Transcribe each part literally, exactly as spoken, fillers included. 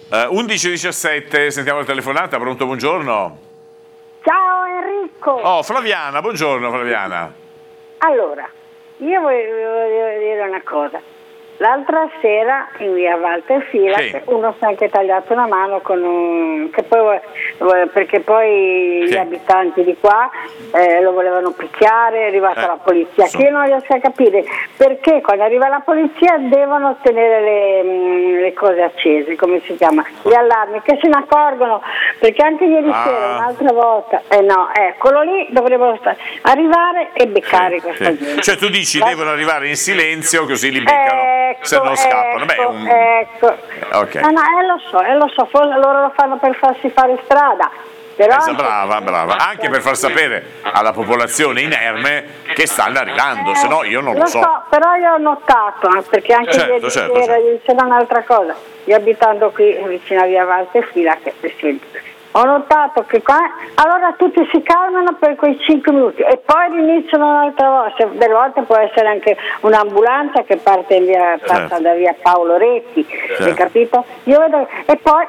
Uh, undici e diciassette, sentiamo la telefonata, pronto, buongiorno. Ciao Enrico. Oh, Flaviana, buongiorno Flaviana. Allora, io voglio, voglio dire una cosa. L'altra sera in via Walter Fila Sì. uno si è anche tagliato una mano con un, che poi, perché poi Sì. gli abitanti di qua eh, lo volevano picchiare, è arrivata Eh, la polizia, so. che io non riesco a capire perché quando arriva la polizia devono tenere le, mh, le cose accese, come si chiama, gli allarmi, che se ne accorgono, perché anche ieri Ah. sera un'altra volta, eh no, eccolo lì, dovrebbero stare, arrivare e beccare Sì, questa sì. gente. Cioè tu dici La- devono arrivare in silenzio così li beccano, Ecco, se non scappano. Beh, ecco, un... ecco. Ok. No, no, eh, lo so, eh, lo so, forse loro lo fanno per farsi fare strada. Però Esa, brava, brava, anche per far sapere alla popolazione inerme che stanno arrivando, se no io non lo so. Però io ho notato, eh, perché anche Certo, ieri certo, sera, certo. ieri sera un'altra cosa, io abitando qui vicino a via Walter Fila, che Presidente, ho notato che qua, allora tutti si calmano per quei cinque minuti e poi riniziano un'altra volta, delle volte può essere anche un'ambulanza che parte in via, passa Certo. da via Paolo Retti, Certo. hai capito? Io vedo, e poi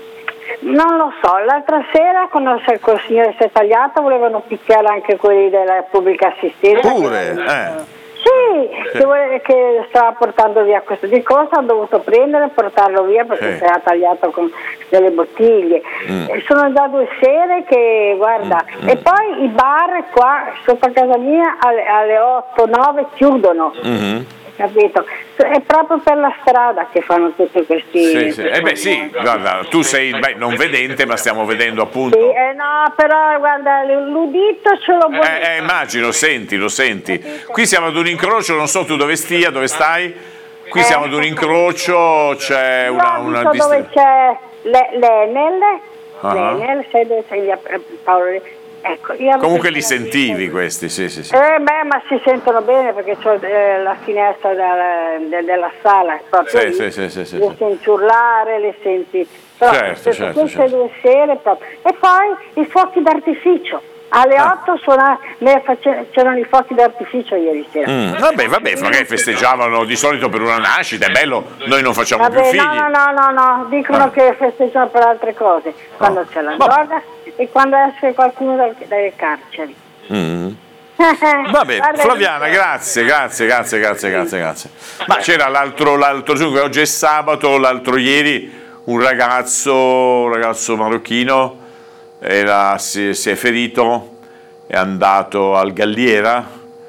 non lo so, l'altra sera quando il signore si è tagliato volevano picchiare anche quelli della pubblica assistenza. Pure, eh. Sì, che, vuole- che stava portando via questo di cosa, ho dovuto prendere e portarlo via perché Sì. si era tagliato con delle bottiglie. Mm. E sono già due sere che, guarda, Mm, e mm. poi i bar qua sotto casa mia alle, alle otto nove chiudono. Mhm. Capito? È proprio per la strada che fanno tutti questi. Sì, sì. Eh beh sì, guarda, tu sei beh, non vedente, ma stiamo vedendo appunto. Sì, eh no, però guarda, l'udito ce l'ho buono. Eh, eh, immagino, senti, lo senti. Qui siamo ad un incrocio, non so tu dove stia, dove stai. Qui siamo ad un incrocio, c'è una, una Io abito dove dist- c'è le- l'Enel, Ah. l'Enel, sai dove c'è via Paolo Re- Ecco, io abito Comunque li vicino a- sentivi questi, sì, sì, sì. Eh beh, ma si sentono bene perché c'ho eh, la finestra della, de- della sala, proprio Sì, lì. sì, sì, sì, sì, Le sì. senti urlare, le senti. Però Certo, queste certo, queste certo. due sere proprio. E poi i fuochi d'artificio. Alle Ah. otto suona- ne face- c'erano i fuochi d'artificio ieri sera. Mm, Vabbè, vabbè, magari festeggiavano di solito per una nascita, è bello, noi non facciamo più Vabbè, figli. no, no, no, no, no, dicono Ah. che festeggiano per altre cose, quando c'è la Vabbè. droga e quando esce qualcuno dal- dalle carceri. Mm. Va bene, Guarda, Flaviana, grazie, grazie, grazie, grazie, grazie, grazie. Ma c'era l'altro, l'altro giorno, oggi è sabato, l'altro ieri un ragazzo, un ragazzo marocchino era, si, si è ferito, è andato al Galliera,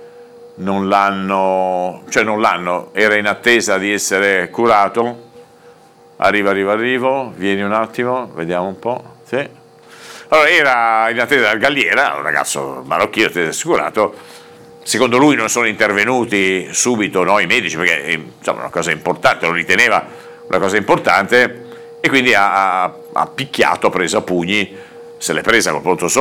non l'hanno, cioè non l'hanno, era in attesa di essere curato. Arriva, arriva, arrivo, vieni un attimo, vediamo un po', sì. Allora, era in attesa dal Galliera, un ragazzo marocchino, attesa assicurato. Secondo lui non sono intervenuti subito no, i medici, perché è insomma, una cosa importante, lo riteneva una cosa importante, e quindi ha, ha, ha picchiato, ha preso a pugni, se l'è presa col pronto soccorso.